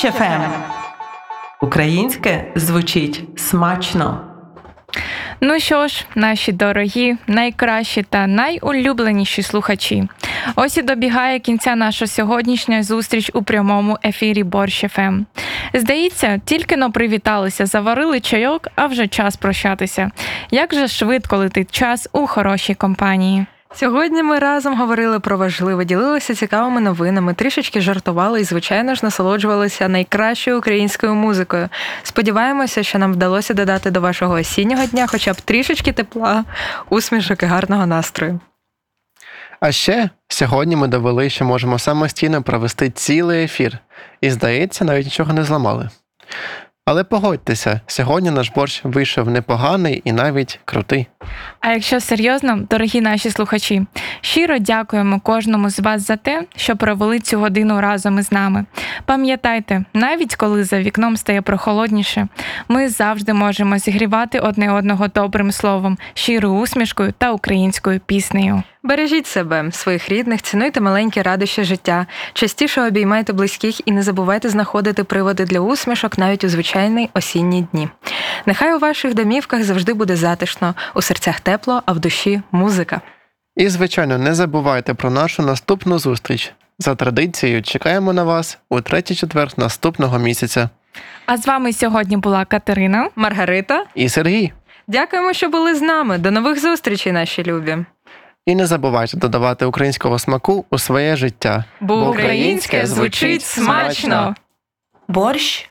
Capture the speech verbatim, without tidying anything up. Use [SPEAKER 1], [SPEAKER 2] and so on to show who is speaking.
[SPEAKER 1] Борщ еф ем. Українське звучить смачно.
[SPEAKER 2] Ну що ж, наші дорогі, найкращі та найулюбленіші слухачі. Ось і добігає кінця наша сьогоднішня зустріч у прямому ефірі Борщ еф ем. Здається, тільки-но привіталися, заварили чайок, а вже час прощатися. Як же швидко летить час у хорошій компанії.
[SPEAKER 3] Сьогодні ми разом говорили про важливе, ділилися цікавими новинами, трішечки жартували і, звичайно ж, насолоджувалися найкращою українською музикою. Сподіваємося, що нам вдалося додати до вашого осіннього дня хоча б трішечки тепла, усмішок і гарного настрою.
[SPEAKER 4] А ще сьогодні ми довели, що можемо самостійно провести цілий ефір. І, здається, навіть нічого не зламали. Але погодьтеся, сьогодні наш борщ вийшов непоганий і навіть крутий.
[SPEAKER 2] А якщо серйозно, дорогі наші слухачі, щиро дякуємо кожному з вас за те, що провели цю годину разом із нами. Пам'ятайте, навіть коли за вікном стає прохолодніше, ми завжди можемо зігрівати одне одного добрим словом, щирою усмішкою та українською піснею.
[SPEAKER 3] Бережіть себе, своїх рідних, цінуйте маленькі радощі життя, частіше обіймайте близьких і не забувайте знаходити приводи для усмішок навіть у звичайні осінні дні. Нехай у ваших домівках завжди буде затишно, у серцях тепло, а в душі музика.
[SPEAKER 4] І, звичайно, не забувайте про нашу наступну зустріч. За традицією, чекаємо на вас у третій четвер наступного місяця.
[SPEAKER 2] А з вами сьогодні була Катерина,
[SPEAKER 3] Маргарита
[SPEAKER 4] І Сергій.
[SPEAKER 3] Дякуємо, що були з нами. До нових зустрічей, наші любі.
[SPEAKER 4] І не забувайте додавати українського смаку у своє життя.
[SPEAKER 3] Бо українське звучить смачно.
[SPEAKER 1] Борщ